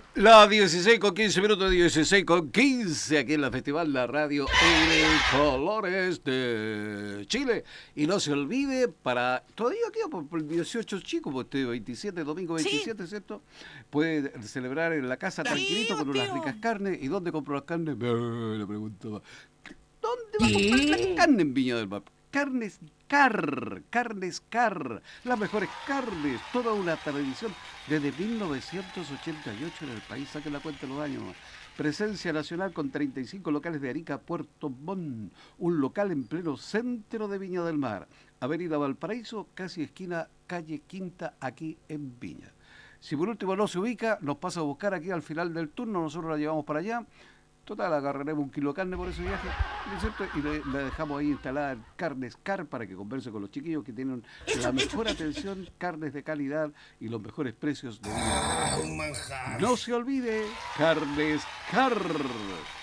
La 16 con 15 minutos, 16 con 15 aquí en la Festival La Radio en Colores de Chile. Y no se olvide, todavía queda por el 18 chico, pues este 27, domingo Sí, 27, ¿cierto? Puede celebrar en la casa tranquilito tío, con unas tío. ricas carnes. ¿Y dónde compró las carnes? Le pregunto. ¿Dónde va a comprar la ¿Qué? carne en Viña del Mar? Carnes Car, las mejores carnes, toda una tradición desde 1988 en el país, saquen la cuenta de los años. Presencia nacional con 35 locales de Arica a Puerto Montt, un local en pleno centro de Viña del Mar, Avenida Valparaíso, casi esquina calle Quinta, aquí en Viña. Si por último no se ubica, nos pasa a buscar aquí al final del turno, nosotros la llevamos para allá. Total, agarraremos un kilo de carne por ese viaje, ¿no es cierto? Y le dejamos ahí instalada Carnes Car para que converse con los chiquillos que tienen la Eso, eso. mejor atención, carnes de calidad y los mejores precios de Viña del Mar. Ah, un manjar. No se olvide, Carnes Car.